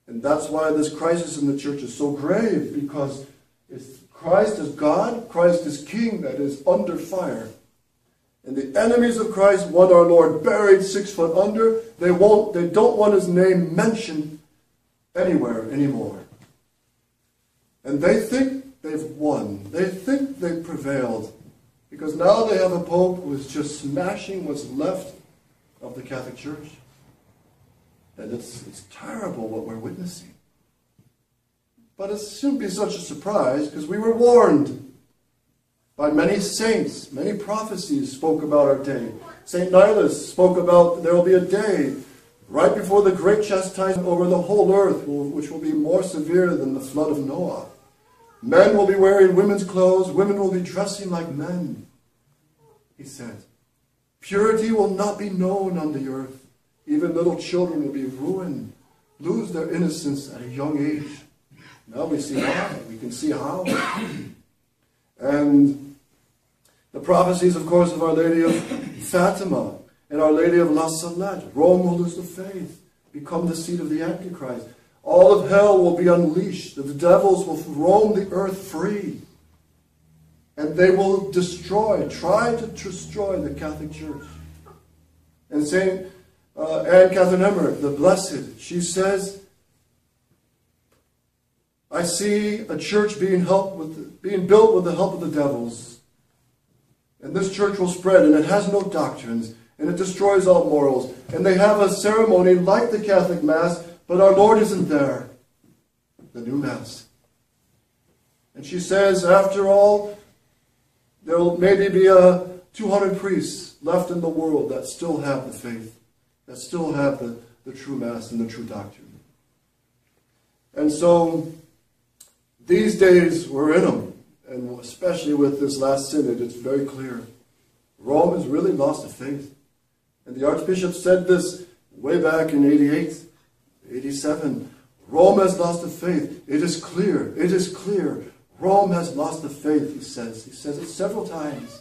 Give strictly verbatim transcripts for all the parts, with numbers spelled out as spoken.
And that's why this crisis in the church is so grave, because it's Christ is God, Christ is King, that is under fire. And the enemies of Christ want our Lord buried six foot under. They won't, they don't want his name mentioned anywhere anymore. And they think they've won. They think they've prevailed. Because now they have a pope who is just smashing what's left of the Catholic Church. And it's, it's terrible what we're witnessing. But it shouldn't be such a surprise, because we were warned by many saints. Many prophecies spoke about our day. Saint Nilus spoke about there will be a day right before the great chastisement over the whole earth, which will be more severe than the flood of Noah. Men will be wearing women's clothes. Women will be dressing like men, he said. Purity will not be known on the earth. Even little children will be ruined, lose their innocence at a young age. Now we see why. We can see how. And the prophecies, of course, of Our Lady of Fatima and Our Lady of La Salette. Rome will lose the faith, become the seat of the Antichrist. All of hell will be unleashed. The devils will roam the earth free. And they will destroy, try to destroy the Catholic Church. And Saint uh, Anne Catherine Emmerich, the Blessed, she says, I see a church being helped with, being built with the help of the devils. And this church will spread, and it has no doctrines, and it destroys all morals. And they have a ceremony like the Catholic Mass, but our Lord isn't there. The new Mass. And she says, after all, there will maybe be a two hundred priests left in the world that still have the faith, that still have the, the true Mass and the true doctrine. And so, these days we're in them, and especially with this last synod, it's very clear. Rome has really lost the faith. And the Archbishop said this way back in eighty-eight, eighty-seven. Rome has lost the faith. It is clear, it is clear. Rome has lost the faith, he says. He says it several times.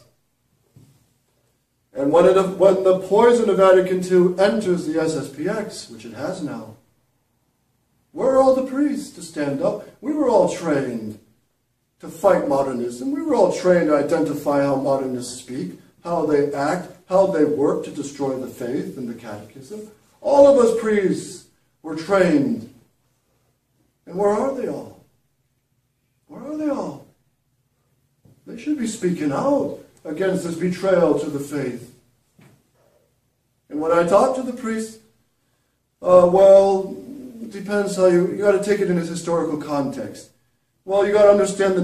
And when, it, when the poison of Vatican two enters the S S P X, which it has now, where are all the priests to stand up? We were all trained to fight modernism. We were all trained to identify how modernists speak, how they act, how they work to destroy the faith and the catechism. All of us priests were trained. And where are they all? Where are they all? They should be speaking out against this betrayal to the faith. And when I talk to the priests, uh, well, it depends how you, you got to take it in its historical context. Well, you got to understand the